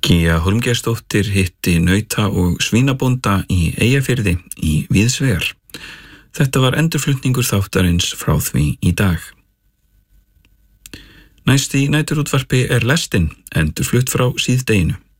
Gía Hólmgeirsdóttir hitti nauta- og svínabónda í Eyjafirði í víðsvegar. Þetta var endurflutningur þáttarins frá því í dag. Næst í næturútvarpi Lestin, endurflutt frá síðdeginu.